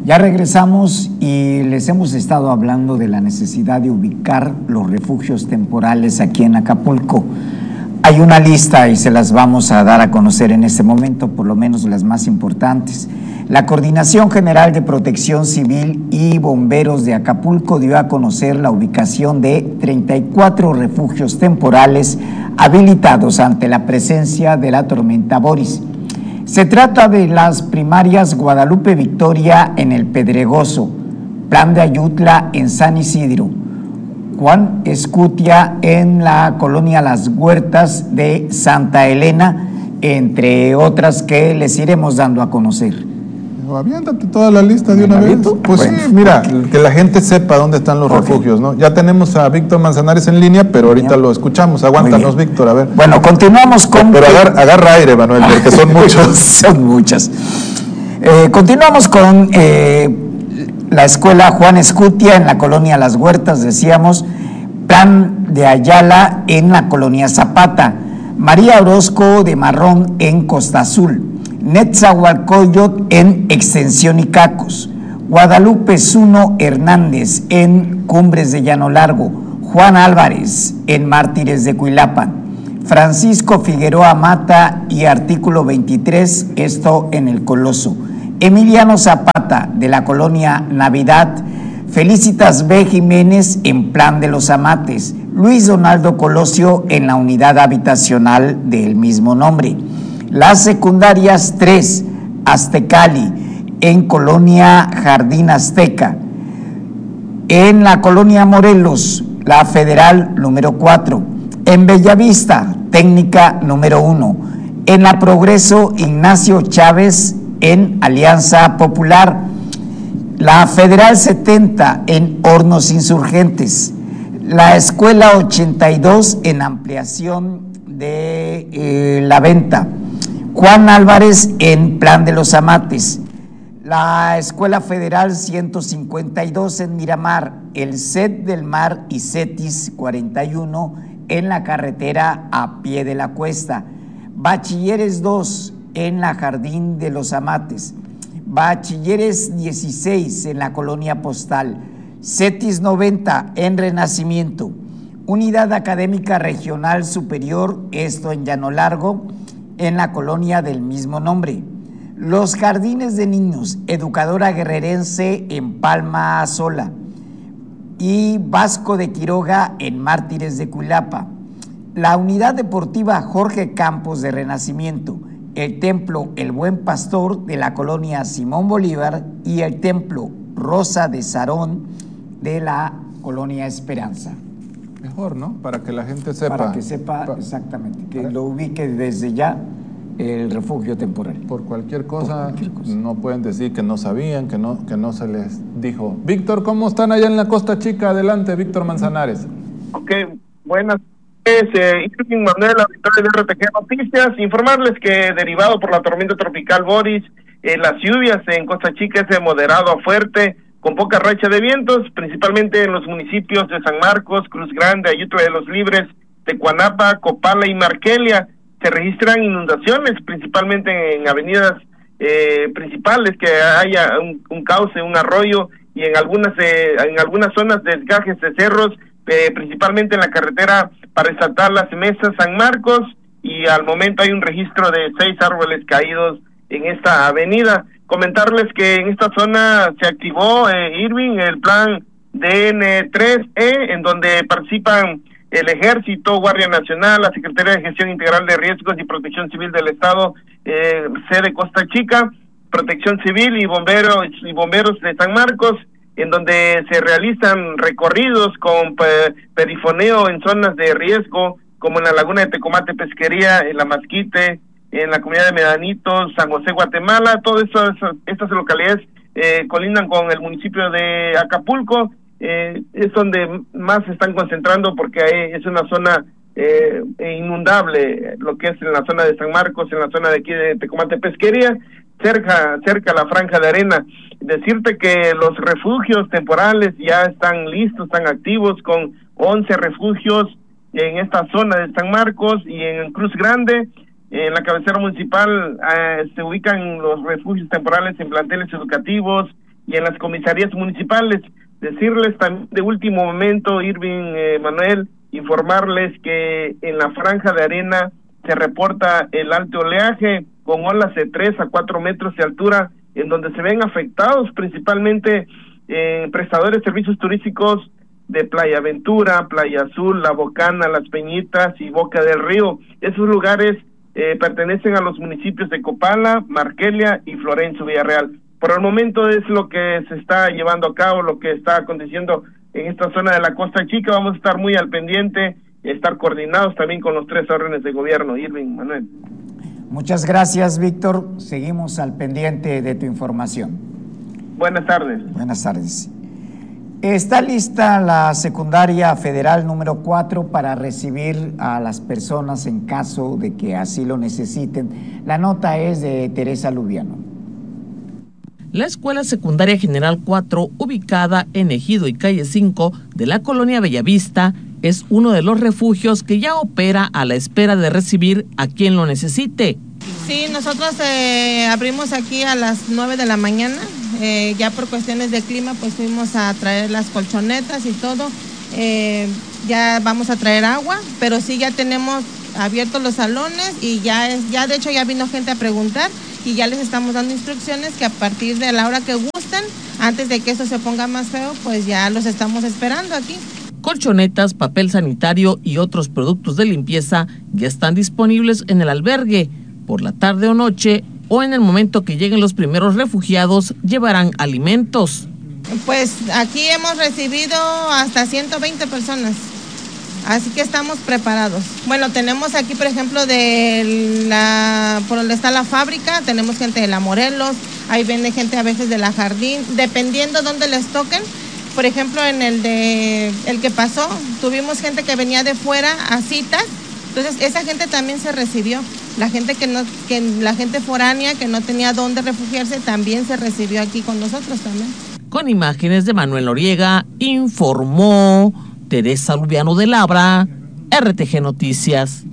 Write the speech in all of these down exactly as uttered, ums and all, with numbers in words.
Ya regresamos y les hemos estado hablando de la necesidad de ubicar los refugios temporales aquí en Acapulco. Hay una lista y se las vamos a dar a conocer en este momento, por lo menos las más importantes. La Coordinación General de Protección Civil y Bomberos de Acapulco dio a conocer la ubicación de treinta y cuatro refugios temporales habilitados ante la presencia de la tormenta Boris. Se trata de las primarias Guadalupe Victoria en El Pedregoso, Plan de Ayutla en San Isidro, Juan Escutia en la colonia Las Huertas de Santa Elena, entre otras que les iremos dando a conocer. Aviéntate toda la lista de una vez. Pues bueno, sí, mira, que la gente sepa dónde están los okay. refugios, ¿no? Ya tenemos a Víctor Manzanares en línea, pero ahorita lo escuchamos. Aguántanos, Víctor, a ver. Bueno, continuamos con... Pero agarra, agarra aire, Manuel, porque son muchos. Son muchas. Eh, continuamos con eh, la escuela Juan Escutia en la colonia Las Huertas, decíamos, Plan de Ayala en la colonia Zapata, María Orozco de Marrón en Costa Azul, Netzahualcoyot en Extensión Icacos, Guadalupe Zuno Hernández en Cumbres de Llano Largo, Juan Álvarez en Mártires de Cuilapan, Francisco Figueroa Mata y Artículo veintitrés, esto en El Coloso, Emiliano Zapata de la colonia Navidad, Felicitas B. Jiménez en Plan de los Amates, Luis Donaldo Colosio en la unidad habitacional del mismo nombre. Las secundarias tres, Aztecali, en colonia Jardín Azteca. En la colonia Morelos, la federal número cuatro. En Bellavista, técnica número uno. En la Progreso, Ignacio Chávez, en Alianza Popular. La federal setenta, en Hornos Insurgentes. La escuela ochenta y dos, en ampliación de eh, La Venta. Juan Álvarez en Plan de los Amates, la Escuela Federal ciento cincuenta y dos en Miramar, el C E T del Mar y CETIS cuarenta y uno en la carretera a pie de la cuesta, Bachilleres dos en la Jardín de los Amates, Bachilleres dieciséis en la Colonia Postal, CETIS noventa en Renacimiento, Unidad Académica Regional Superior, esto en Llano Largo, en la colonia del mismo nombre. Los Jardines de Niños, Educadora Guerrerense en Palma Sola y Vasco de Quiroga en Mártires de Cuilapa. La Unidad Deportiva Jorge Campos de Renacimiento, el Templo El Buen Pastor de la colonia Simón Bolívar y el Templo Rosa de Sarón de la colonia Esperanza. Mejor, ¿no? Para que la gente sepa. Para que sepa pa exactamente, que lo ubique desde ya el refugio temporal. Por cualquier cosa, Por cualquier cosa, no pueden decir que no sabían, que no, que no se les dijo. Víctor, ¿cómo están allá en la Costa Chica? Adelante, Víctor Manzanares. Ok, buenas tardes, eh, Irving Manuel, auditorio de R T G Noticias. Informarles que derivado por la tormenta tropical Boris, eh, las lluvias en Costa Chica es de moderado a fuerte, con poca racha de vientos, principalmente en los municipios de San Marcos, Cruz Grande, Ayutla de los Libres, Tecuanapa, Copala y Marquelia. Se registran inundaciones, principalmente en avenidas eh, principales, que haya un, un cauce, un arroyo, y en algunas eh, en algunas zonas desgajes de cerros, eh, principalmente en la carretera para resaltar las mesas San Marcos, y al momento hay un registro de seis árboles caídos en esta avenida. Comentarles que en esta zona se activó, eh, Irving, el plan D N tres E, en donde participan el Ejército, Guardia Nacional, la Secretaría de Gestión Integral de Riesgos y Protección Civil del Estado, eh, sede Costa Chica, Protección Civil y bomberos y bomberos de San Marcos, en donde se realizan recorridos con pe perifoneo en zonas de riesgo, como en la Laguna de Tecomate Pesquería, en la Masquite, en la comunidad de Medanitos, San José, Guatemala. Todas estas, estas localidades eh, colindan con el municipio de Acapulco, eh, es donde más se están concentrando porque hay, es una zona eh, inundable, lo que es en la zona de San Marcos, en la zona de aquí de Tecomate Pesquería, cerca, cerca a la franja de arena. Decirte que los refugios temporales ya están listos, están activos, con once refugios en esta zona de San Marcos y en Cruz Grande. En la cabecera municipal eh, se ubican los refugios temporales en planteles educativos y en las comisarías municipales. Decirles también de último momento, Irving, eh, Manuel, informarles que en la franja de arena se reporta el alto oleaje con olas de tres a cuatro metros de altura, en donde se ven afectados principalmente eh, prestadores de servicios turísticos de Playa Aventura, Playa Azul, La Bocana, Las Peñitas y Boca del Río. Esos lugares eh, pertenecen a los municipios de Copala, Marquelia y Florencio Villarreal. Por el momento es lo que se está llevando a cabo, lo que está aconteciendo en esta zona de la Costa Chica. Vamos a estar muy al pendiente, estar coordinados también con los tres órdenes de gobierno. Irving, Manuel. Muchas gracias, Víctor. Seguimos al pendiente de tu información. Buenas tardes. Buenas tardes. Está lista la secundaria federal número cuatro para recibir a las personas en caso de que así lo necesiten. La nota es de Teresa Lubiano. La Escuela Secundaria General cuatro, ubicada en Ejido y Calle cinco de la colonia Bellavista, es uno de los refugios que ya opera a la espera de recibir a quien lo necesite. Sí, nosotros eh, abrimos aquí a las nueve de la mañana, eh, ya por cuestiones de clima pues fuimos a traer las colchonetas y todo, eh, ya vamos a traer agua, pero sí ya tenemos abiertos los salones y ya, es, ya de hecho ya vino gente a preguntar y ya les estamos dando instrucciones que a partir de la hora que gusten, antes de que eso se ponga más feo, pues ya los estamos esperando aquí. Colchonetas, papel sanitario y otros productos de limpieza ya están disponibles en el albergue. Por la tarde o noche o en el momento que lleguen los primeros refugiados, llevarán alimentos. Pues aquí hemos recibido hasta ciento veinte personas, así que estamos preparados. Bueno, tenemos aquí, por ejemplo, de la, por donde está la fábrica, tenemos gente de la Morelos, ahí viene gente a veces de la Jardín, dependiendo dónde les toquen. Por ejemplo, en el de el que pasó, tuvimos gente que venía de fuera a citas, entonces esa gente también se recibió. La gente que no, que la gente foránea que no tenía dónde refugiarse también se recibió aquí con nosotros también. Con imágenes de Manuel Noriega, informó Teresa Lubiano de Labra, R T G Noticias.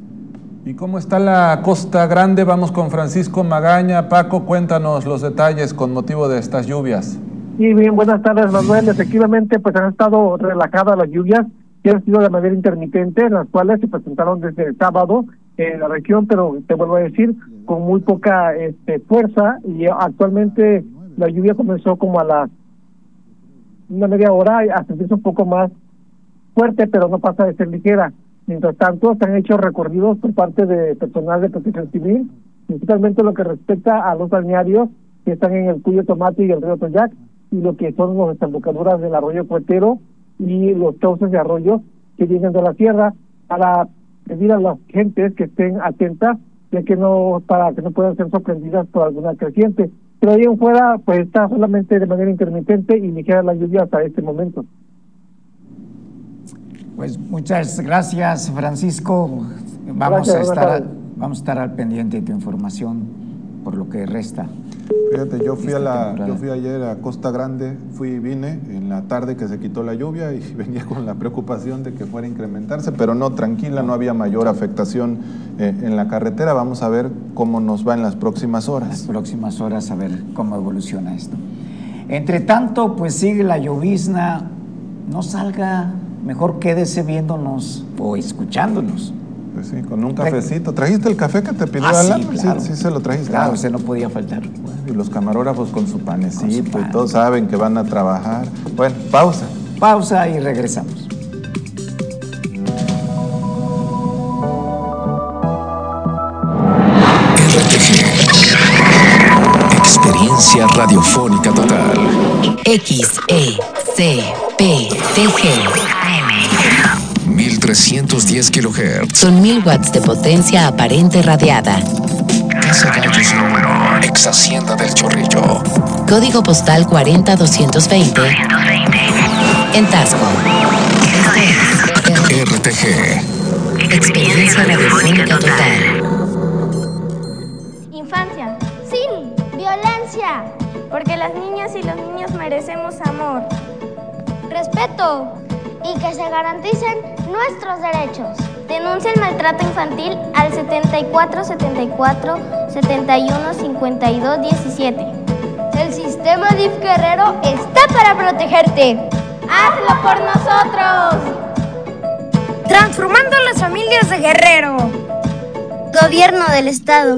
¿Y cómo está la Costa Grande? Vamos con Francisco Magaña. Paco, cuéntanos los detalles con motivo de estas lluvias. Sí, bien, buenas tardes, Manuel. Efectivamente, pues han estado relajadas las lluvias, que han sido de manera intermitente, las cuales se presentaron desde el sábado en la región, pero te vuelvo a decir, con muy poca este, fuerza, y actualmente la lluvia comenzó como a las una media hora a sentirse un poco más fuerte, pero no pasa de ser ligera. Mientras tanto, se han hecho recorridos por parte de personal de protección civil, principalmente lo que respecta a los balnearios que están en el Cuyo Tomate y el río Toyac, y lo que son las desembocaduras del arroyo Cuetero y los cauces de arroyo que vienen de la sierra, para pedir a las gentes que estén atentas, ya que no, para que no puedan ser sorprendidas por alguna creciente. Pero ahí en fuera, pues está solamente de manera intermitente y ligera la lluvia hasta este momento. Pues muchas gracias, Francisco. Vamos gracias, a estar al, vamos a estar al pendiente de tu información por lo que resta. Fíjate, yo fui a la, yo fui ayer a Costa Grande, fui y vine en la tarde que se quitó la lluvia y venía con la preocupación de que fuera a incrementarse, pero no, tranquila, no había mayor afectación eh, en la carretera. Vamos a ver cómo nos va en las próximas horas. Las próximas horas, a ver cómo evoluciona esto. Entre tanto, pues sigue la llovizna, no salga, mejor quédese viéndonos o escuchándonos. Pues sí, con un cafecito. ¿Trajiste el café que te pidió ah, Alan? Sí, claro. sí, sí, se lo trajiste. Claro, ese no podía faltar. Bueno, y los camarógrafos con su panecito con su pan. Y todos saben que van a trabajar. Bueno, pausa. Pausa y regresamos. R T G. Experiencia radiofónica total. X E C P T G. mil trescientos diez kilohertz. Son mil watts de potencia aparente radiada. Casa Gallos número. Ex Hacienda del Chorrillo. Código postal cuarenta doscientos veinte. En Tasco. Este es R T G. Experiencia radiofónica total. Infancia. Sin violencia. Porque las niñas y los niños merecemos amor. Respeto. Y que se garanticen nuestros derechos. Denuncia el maltrato infantil al setenta y cuatro setenta y cuatro setenta y uno cincuenta y dos diecisiete. El sistema D I F Guerrero está para protegerte. ¡Hazlo por nosotros! Transformando las familias de Guerrero. Gobierno del Estado.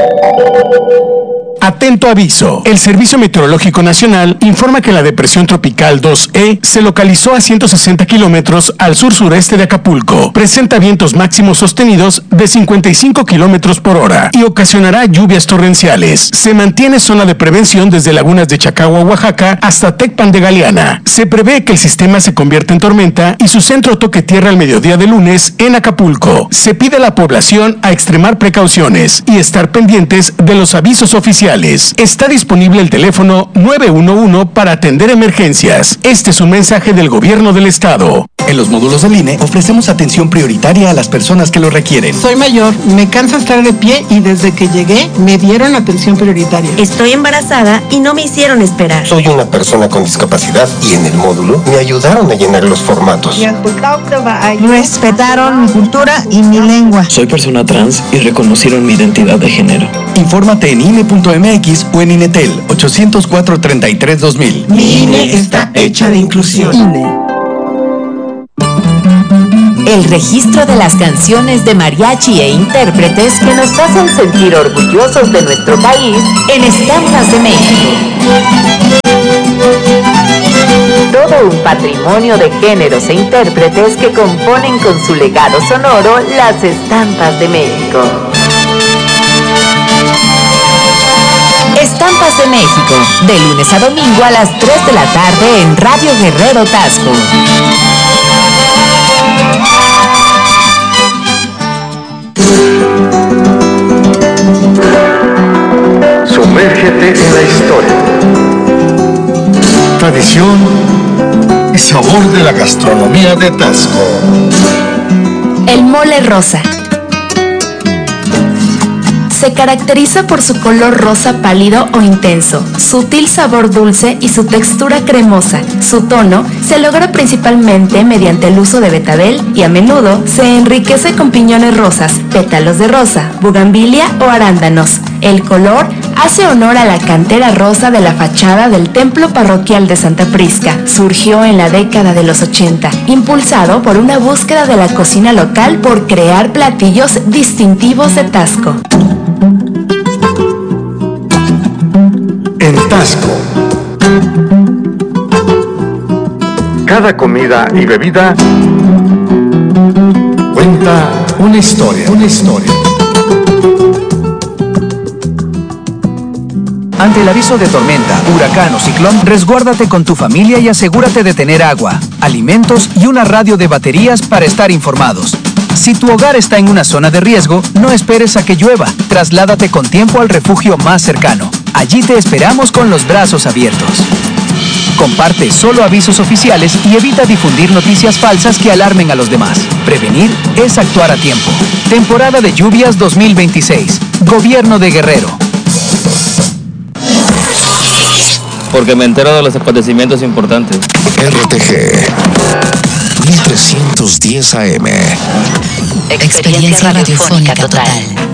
Atento aviso. El Servicio Meteorológico Nacional informa que la depresión tropical dos E se localizó a ciento sesenta kilómetros al sur-sureste de Acapulco. Presenta vientos máximos sostenidos de cincuenta y cinco kilómetros por hora y ocasionará lluvias torrenciales. Se mantiene zona de prevención desde lagunas de Chacagua, Oaxaca, hasta Tecpan de Galeana. Se prevé que el sistema se convierta en tormenta y su centro toque tierra al mediodía de lunes en Acapulco. Se pide a la población a extremar precauciones y estar pendientes de los avisos oficiales. Está disponible el teléfono nueve uno uno para atender emergencias. Este es un mensaje del Gobierno del Estado. En los módulos del I N E ofrecemos atención prioritaria a las personas que lo requieren. Soy mayor, me cansa estar de pie y desde que llegué me dieron atención prioritaria. Estoy embarazada y no me hicieron esperar. Soy una persona con discapacidad y en el módulo me ayudaron a llenar los formatos. Respetaron mi cultura y mi lengua. Soy persona trans y reconocieron mi identidad de género. Infórmate en I N E punto M X o en INETEL ocho cero cuatro, treinta y tres, dos mil. Mi I N E está hecha de inclusión. I N E. El registro de las canciones de mariachi e intérpretes que nos hacen sentir orgullosos de nuestro país en Estampas de México. Todo un patrimonio de géneros e intérpretes que componen con su legado sonoro las Estampas de México. Estampas de México, de lunes a domingo a las tres de la tarde en Radio Guerrero Tasco. Sumérgete en la historia. Tradición y sabor de la gastronomía de Tasco. El mole rosa. Se caracteriza por su color rosa pálido o intenso, sutil sabor dulce y su textura cremosa. Su tono se logra principalmente mediante el uso de betabel y a menudo se enriquece con piñones rosas, pétalos de rosa, bugambilia o arándanos. El color hace honor a la cantera rosa de la fachada del templo parroquial de Santa Prisca. Surgió en la década de los ochenta, impulsado por una búsqueda de la cocina local por crear platillos distintivos de Tasco. En Tasco, cada comida y bebida cuenta una historia, una historia. Ante el aviso de tormenta, huracán o ciclón, resguárdate con tu familia y asegúrate de tener agua, alimentos y una radio de baterías para estar informados. Si tu hogar está en una zona de riesgo, no esperes a que llueva. Trasládate con tiempo al refugio más cercano. Allí te esperamos con los brazos abiertos. Comparte solo avisos oficiales y evita difundir noticias falsas que alarmen a los demás. Prevenir es actuar a tiempo. Temporada de lluvias dos mil veintiséis. Gobierno de Guerrero. Porque me entero de los acontecimientos importantes. R T G mil trescientos diez A M. Experiencia radiofónica total.